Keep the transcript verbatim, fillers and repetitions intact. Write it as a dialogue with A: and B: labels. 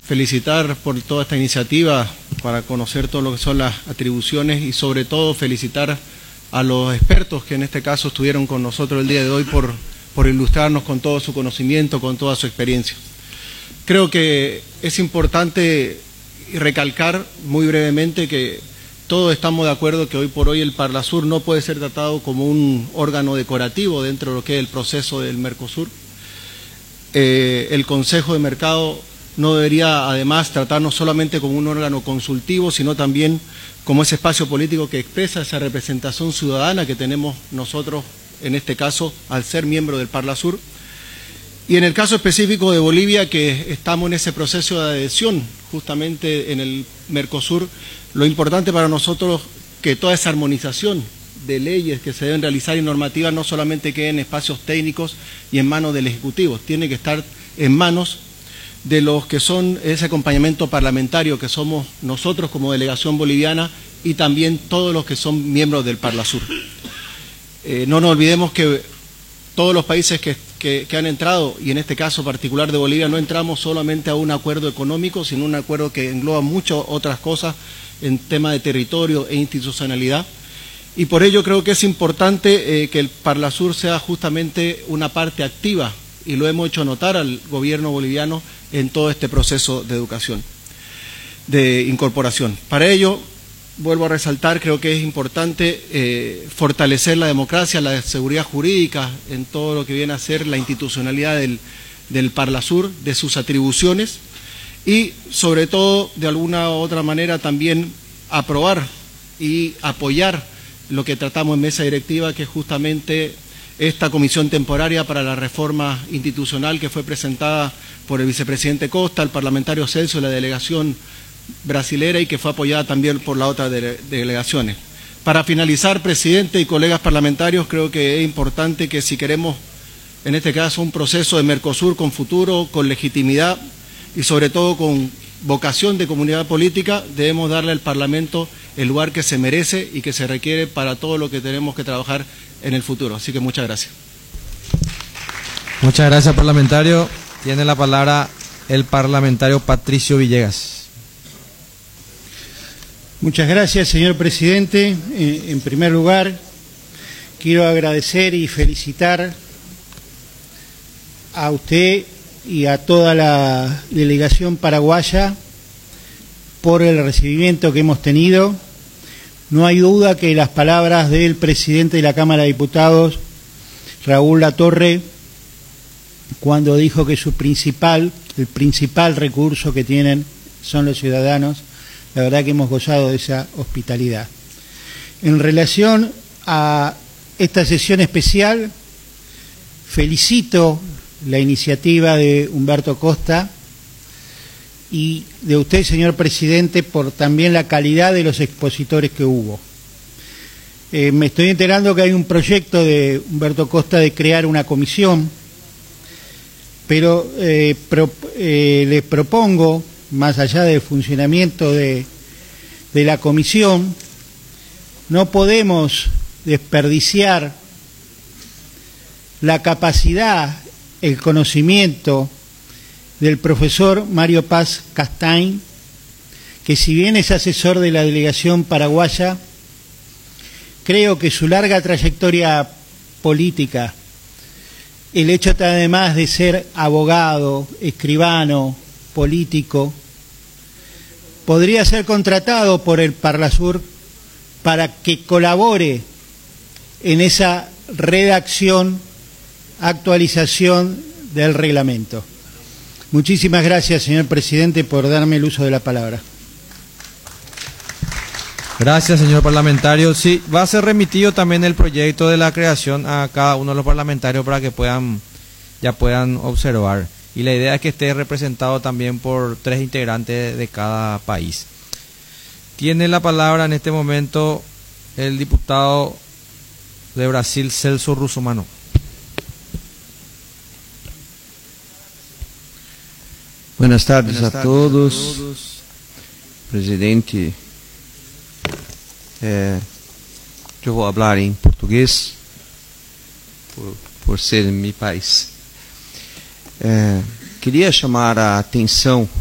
A: felicitar por toda esta iniciativa para conocer todo lo que son las atribuciones y sobre todo felicitar a los expertos que en este caso estuvieron con nosotros el día de hoy por, por ilustrarnos con todo su conocimiento, con toda su experiencia. Creo que es importante recalcar muy brevemente que todos estamos de acuerdo que hoy por hoy el Parlasur no puede ser tratado como un órgano decorativo dentro de lo que es el proceso del Mercosur. Eh, el Consejo de Mercado no debería además tratarnos solamente como un órgano consultivo, sino también como ese espacio político que expresa esa representación ciudadana que tenemos nosotros, en este caso, al ser miembro del Parlasur. Y en el caso específico de Bolivia, que estamos en ese proceso de adhesión justamente en el Mercosur, lo importante para nosotros es que toda esa armonización de leyes que se deben realizar y normativas no solamente quede en espacios técnicos y en manos del Ejecutivo, tiene que estar en manos de los que son ese acompañamiento parlamentario que somos nosotros como delegación boliviana y también todos los que son miembros del Parlasur. Eh, no nos olvidemos que todos los países que, que, que han entrado, y en este caso particular de Bolivia, no entramos solamente a un acuerdo económico, sino un acuerdo que engloba muchas otras cosas en tema de territorio e institucionalidad. Y por ello creo que es importante eh, que el Parlasur sea justamente una parte activa, y lo hemos hecho notar al gobierno boliviano en todo este proceso de educación, de incorporación. Para ello, vuelvo a resaltar, creo que es importante eh, fortalecer la democracia, la seguridad jurídica en todo lo que viene a ser la institucionalidad del, del Parlasur, de sus atribuciones y sobre todo, de alguna u otra manera, también aprobar y apoyar lo que tratamos en mesa directiva, que es justamente esta comisión temporaria para la reforma institucional que fue presentada por el vicepresidente Costa, el parlamentario Celso y la delegación brasilera y que fue apoyada también por las otras dele delegaciones. Para finalizar, presidente y colegas parlamentarios, creo que es importante que si queremos, en este caso, un proceso de Mercosur con futuro, con legitimidad y sobre todo con vocación de comunidad política, debemos darle al Parlamento el lugar que se merece y que se requiere para todo lo que tenemos que trabajar en el futuro. Así que muchas gracias.
B: Muchas gracias, parlamentario. Tiene la palabra el parlamentario Patricio Villegas.
C: Muchas gracias, señor presidente. En primer lugar, quiero agradecer y felicitar a usted y a toda la delegación paraguaya por el recibimiento que hemos tenido. No hay duda que las palabras del presidente de la Cámara de Diputados, Raúl Latorre, cuando dijo que su principal, el principal recurso que tienen son los ciudadanos, la verdad que hemos gozado de esa hospitalidad. En relación a esta sesión especial, felicito la iniciativa de Humberto Costa y de usted, señor presidente, por también la calidad de los expositores que hubo. Eh, me estoy enterando que hay un proyecto de Humberto Costa de crear una comisión, pero eh, pro, eh, les propongo, más allá del funcionamiento de, de la comisión, no podemos desperdiciar la capacidad, el conocimiento del profesor Mario Paz Castain, que si bien es asesor de la delegación paraguaya, creo que su larga trayectoria política, el hecho además de ser abogado, escribano, político, podría ser contratado por el Parlasur para que colabore en esa redacción, actualización del reglamento. Muchísimas gracias, señor presidente, por darme el uso de la palabra.
B: Gracias, señor parlamentario. Sí, va a ser remitido también el proyecto de la creación a cada uno de los parlamentarios para que puedan, ya puedan observar. Y la idea es que esté representado también por tres integrantes de cada país. Tiene la palabra en este momento el diputado de Brasil, Celso Russomano.
D: Buenas tardes, Buenas tardes a, todos. a todos. Presidente, eh, yo voy a hablar en portugués por, por ser en mi país. Eh, queria chamar a atenção